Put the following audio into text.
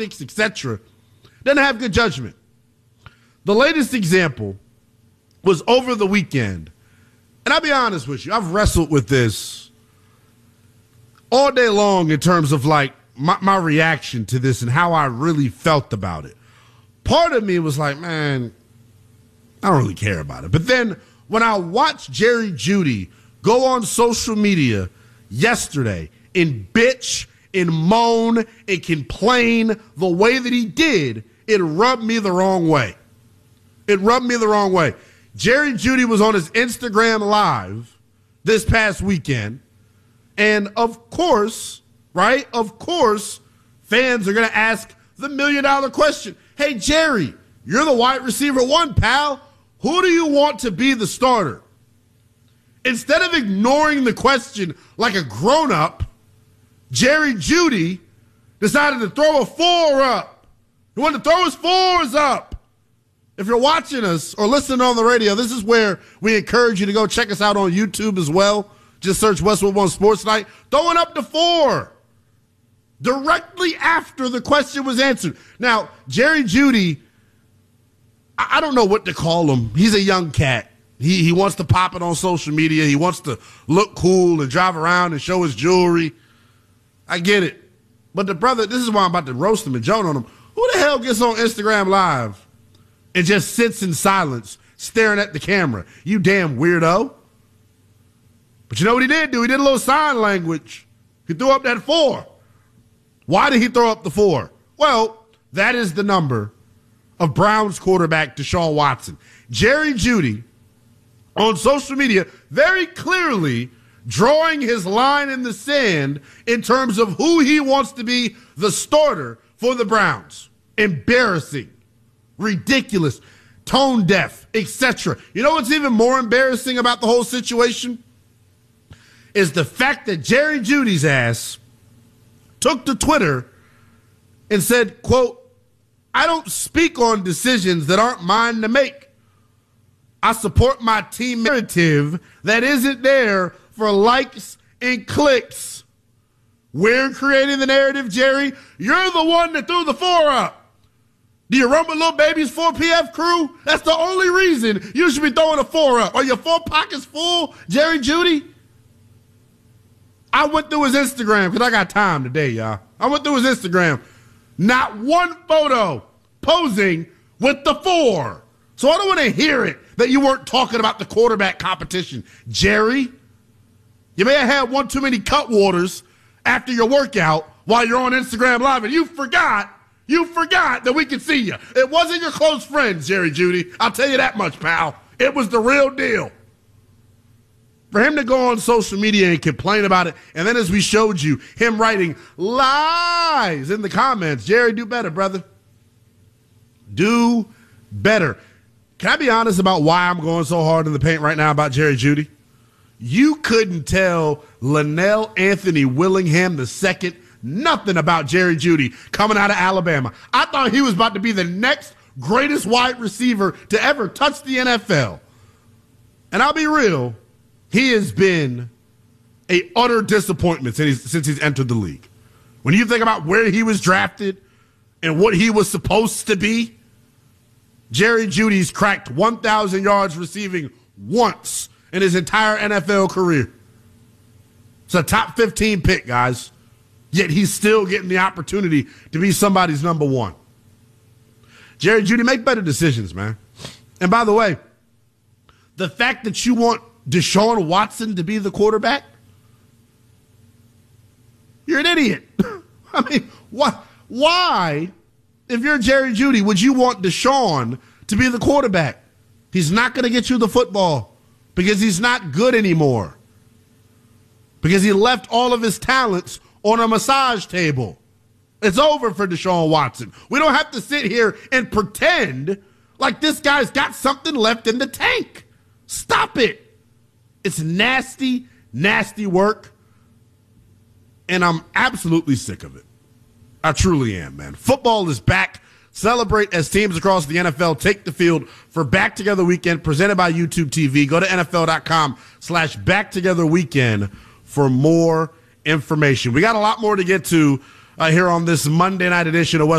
optics, etc. Doesn't have good judgment. The latest example was over the weekend. And I'll be honest with you, I've wrestled with this all day long in terms of like my reaction to this and how I really felt about it. Part of me was like, man, I don't really care about it. But then when I watched Jerry Jeudy go on social media yesterday and bitch and moan and complain the way that he did, it rubbed me the wrong way. It rubbed me the wrong way. Jerry Jeudy was on his Instagram Live this past weekend. And of course, right? Of course, fans are going to ask the $1 million question. Hey, Jerry, you're the wide receiver one, pal. Who do you want to be the starter? Instead of ignoring the question like a grown-up, Jerry Jeudy decided to throw a 4 up. He wanted to throw his 4s up. If you're watching us or listening on the radio, this is where we encourage you to go check us out on YouTube as well. Just search Westwood One Sports Night. Throwing up the 4 directly after the question was answered. Now, Jerry Jeudy, I don't know what to call him. He's a young cat. He wants to pop it on social media. He wants to look cool and drive around and show his jewelry. I get it. But the brother, this is why I'm about to roast him and joke on him. Who the hell gets on Instagram Live and just sits in silence staring at the camera? You damn weirdo. But you know what he did do? He did a little sign language. He threw up that 4. Why did he throw up the 4? Well, that is the number of Browns quarterback Deshaun Watson. Jerry Jeudy on social media very clearly drawing his line in the sand in terms of who he wants to be the starter for the Browns. Embarrassing, ridiculous, tone deaf, etc. You know what's even more embarrassing about the whole situation? Is the fact that Jerry Jeudy's ass took to Twitter and said, quote, I don't speak on decisions that aren't mine to make. I support my team narrative that isn't there for likes and clicks. We're creating the narrative, Jerry. You're the one that threw the 4 up. Do you run with Lil Baby's 4PF crew? That's the only reason you should be throwing a 4 up. Are your 4 pockets full, Jerry Jeudy? I went through his Instagram because I got time today, y'all. I went through his Instagram. Not one photo posing with the 4. So I don't want to hear it that you weren't talking about the quarterback competition. Jerry, you may have had one too many Cutwaters after your workout while you're on Instagram Live, and you forgot that we could see you. It wasn't your close friends, Jerry Jeudy. I'll tell you that much, pal. It was the real deal. For him to go on social media and complain about it, and then as we showed you, him writing lies in the comments. Jerry, do better, brother. Do better. Can I be honest about why I'm going so hard in the paint right now about Jerry Jeudy? You couldn't tell Linnell Anthony Willingham II nothing about Jerry Jeudy coming out of Alabama. I thought he was about to be the next greatest wide receiver to ever touch the NFL. And I'll be real, he has been an utter disappointment since he's entered the league. When you think about where he was drafted and what he was supposed to be, Jerry Jeudy's cracked 1,000 yards receiving once in his entire NFL career. It's a top 15 pick, guys. Yet he's still getting the opportunity to be somebody's number 1. Jerry Jeudy, make better decisions, man. And by the way, the fact that you want Deshaun Watson to be the quarterback, you're an idiot. I mean, why, if you're Jerry Jeudy, would you want Deshaun to be the quarterback? He's not going to get you the football because he's not good anymore. Because he left all of his talents on a massage table. It's over for Deshaun Watson. We don't have to sit here and pretend like this guy's got something left in the tank. Stop it. It's nasty, nasty work. And I'm absolutely sick of it. I truly am, man. Football is back. Celebrate as teams across the NFL take the field for Back Together Weekend presented by YouTube TV. Go to NFL.com/BackTogetherWeekend for more information. We got a lot more to get to here on this Monday night edition of West